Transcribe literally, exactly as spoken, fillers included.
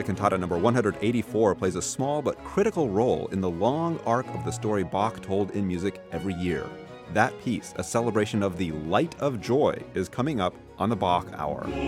Cantata number one hundred eighty-four plays a small but critical role in the long arc of the story Bach told in music every year. That piece, a celebration of the light of joy, is coming up on the Bach Hour.